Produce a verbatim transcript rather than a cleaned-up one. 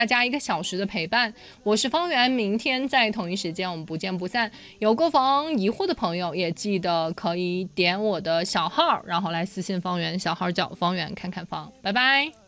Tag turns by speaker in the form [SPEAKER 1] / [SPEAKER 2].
[SPEAKER 1] 大家一个小时的陪伴。我是方圆，明天在同一时间我们不见不散。有购房疑惑的朋友也记得可以点我的小号，然后来私信方圆，小号叫方圆看看房，拜拜。